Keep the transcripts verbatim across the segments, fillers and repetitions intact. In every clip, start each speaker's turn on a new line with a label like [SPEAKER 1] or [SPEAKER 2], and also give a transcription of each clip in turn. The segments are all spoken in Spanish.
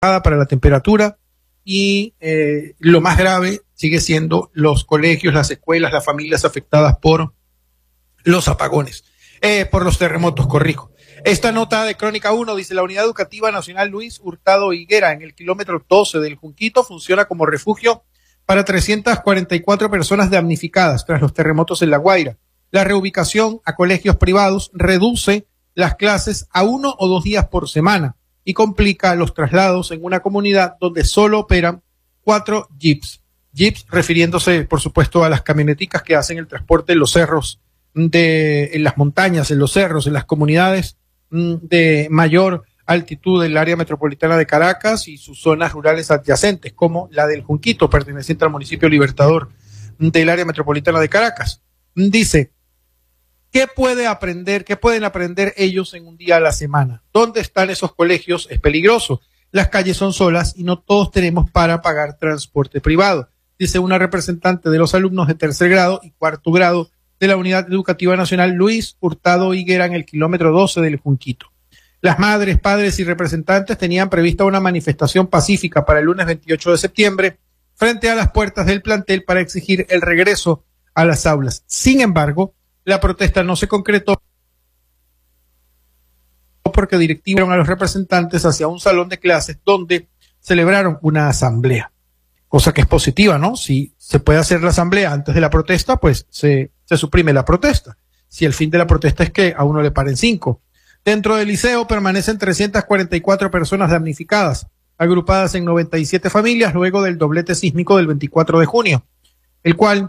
[SPEAKER 1] para la temperatura y eh, lo más grave sigue siendo los colegios, las escuelas, las familias afectadas por los apagones, eh, por los terremotos, corrijo. Esta nota de Crónica uno dice: la Unidad Educativa Nacional Luis Hurtado Higuera en el kilómetro doce del Junquito funciona como refugio para trescientas cuarenta y cuatro personas damnificadas tras los terremotos en La Guaira. La reubicación a colegios privados reduce las clases a uno o dos días por semana y complica los traslados en una comunidad donde solo operan cuatro jeeps. Jeeps refiriéndose, por supuesto, a las camioneticas que hacen el transporte en los cerros, de, en las montañas, en los cerros, en las comunidades de mayor altitud del área metropolitana de Caracas y sus zonas rurales adyacentes, como la del Junquito, perteneciente al municipio Libertador del área metropolitana de Caracas. Dice: ¿qué puede aprender, qué pueden aprender ellos en un día a la semana? ¿Dónde están esos colegios? Es peligroso. Las calles son solas y no todos tenemos para pagar transporte privado, dice una representante de los alumnos de tercer grado y cuarto grado de la Unidad Educativa Nacional Luis Hurtado Higuera en el kilómetro doce del Junquito. Las madres, padres y representantes tenían prevista una manifestación pacífica para el lunes veintiocho de septiembre frente a las puertas del plantel para exigir el regreso a las aulas. Sin embargo, la protesta no se concretó porque directivaron a los representantes hacia un salón de clases donde celebraron una asamblea, cosa que es positiva, ¿no? Si se puede hacer la asamblea antes de la protesta, pues se, se suprime la protesta. Si el fin de la protesta es que a uno le paren cinco. Dentro del liceo permanecen trescientas cuarenta y cuatro personas damnificadas, agrupadas en noventa y siete familias luego del doblete sísmico del veinticuatro de junio, el cual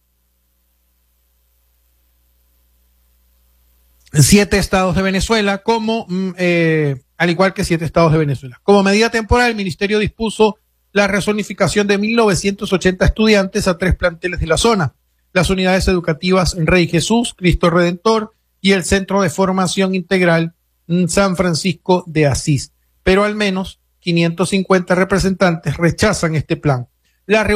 [SPEAKER 1] siete estados de Venezuela, como eh, al igual que siete estados de Venezuela. Como medida temporal, el ministerio dispuso la rezonificación de mil novecientos ochenta estudiantes a tres planteles de la zona: las unidades educativas Rey Jesús, Cristo Redentor y el Centro de Formación Integral San Francisco de Asís. Pero al menos quinientos cincuenta representantes rechazan este plan. La